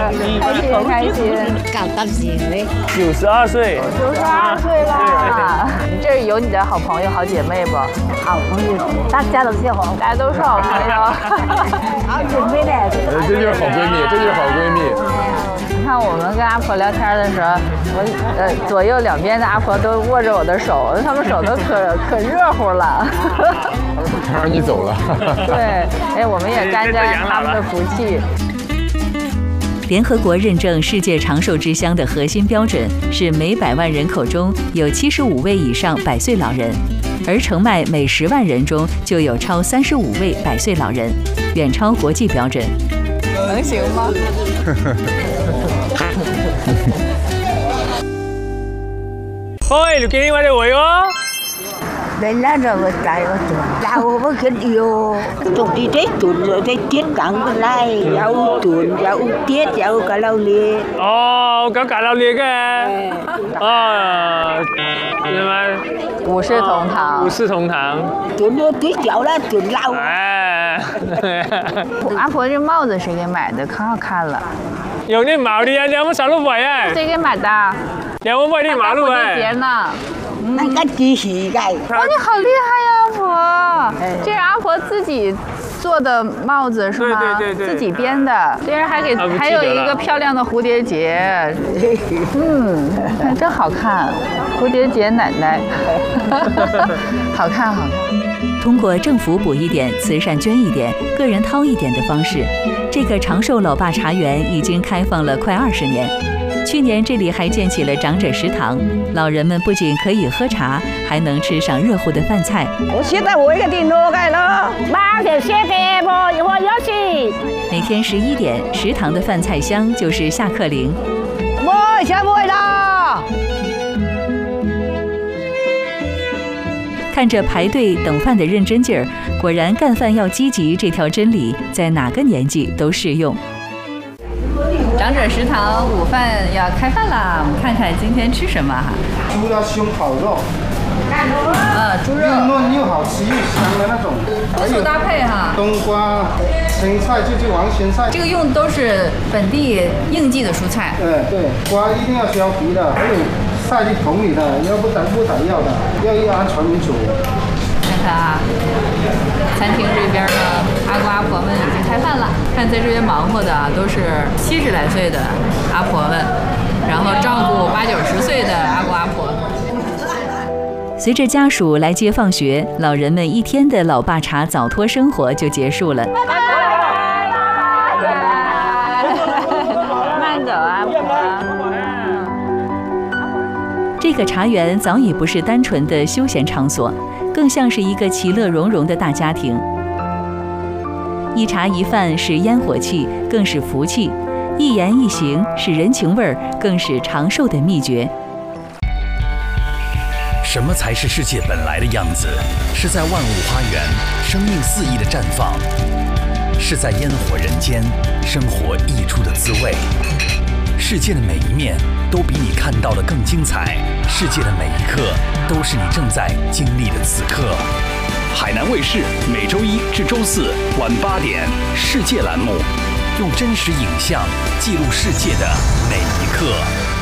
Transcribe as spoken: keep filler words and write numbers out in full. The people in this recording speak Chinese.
开心开心。 搞到几岁？ 九十二岁。 九十二岁了。你这有你的好朋友、好姐妹不？ 好朋友，大家都是好， 大家都是好朋友。 好姐妹嘞。 这就是好闺蜜，这就是好闺蜜。 你看我们跟阿婆聊天的时候，我呃左右两边的阿婆都握着我的手，他们手都可可热乎了。 他让你走了。 对，哎，我们也沾沾他们的福气。 联合国认证世界长寿之乡的核心标准是每百万人口中有七十五位以上百岁老人，而澄迈每十万人中就有超三十五位百岁老人，远超国际标准。 能行吗？ 喂，你给我的我哟。 Đây là rồi một cái một tuần, đau một cái điều, tụi đi đấy tuần rồi đấy tiết cắn cái này, đau tuần, đau tiết, đau cả lâu liền. Ồ, có cả lâu liền cái. Ờ, nhưng mà 五世同堂， 五世同堂。 tuần nó tiết đau là tuần lâu. 哎， 阿婆这帽子谁给买的？可好看了。 有那毛的呀，两万三六百哎。 谁给买的？ 两万块的马路哎。 节呢？ 那个机器盖。 哇，你好厉害呀，阿婆！这是阿婆自己做的帽子是吗？ 对对对对， 自己编的。竟然还给还有一个漂亮的蝴蝶结。嗯，看真好看，蝴蝶结奶奶，好看好看。 通过政府补一点、慈善捐一点、个人掏一点的方式，这个长寿老爸茶园已经开放了快二十年。 去年这里还建起了长者食堂，老人们不仅可以喝茶，还能吃上热乎的饭菜。 我现在我一个电脑盖了，八点写给我，一会儿要去。 每天十一点，食堂的饭菜香就是下课铃。 我下会了。 看着排队等饭的认真劲儿，果然干饭要积极这条真理在哪个年纪都适用。 长者食堂午饭要开饭啦，我们看看今天吃什么哈。 猪的胸口肉， 呃，猪肉， 又嫩又好吃又香的那种， 多素搭配哈。 冬瓜、青菜就是黄咸菜， 这个用的都是本地应季的蔬菜。 嗯，对，瓜一定要削皮的，还有晒进桶里的，要不然不打药的，要要按传统煮。 看看啊。 餐厅这边呢，阿公阿婆们已经开饭了。看在这边忙活的都是七十来岁的阿婆们，然后照顾八九十岁的阿公阿婆。 随着家属来接放学，老人们一天的老爸茶早托生活就结束了。 拜拜，慢走啊，婆。 这个茶园早已不是单纯的休闲场所。 更像是一个其乐融融的大家庭。一茶一饭是烟火气，更是福气；一言一行是人情味儿，更是长寿的秘诀。 什么才是世界本来的样子？是在万物花园，生命肆意的绽放；是在烟火人间，生活溢出的滋味。世界的每一面都比你看到的更精彩，世界的每一刻都是你正在经历的此刻。海南卫视每周一至周四晚八点，世界栏目，用真实影像记录世界的每一刻。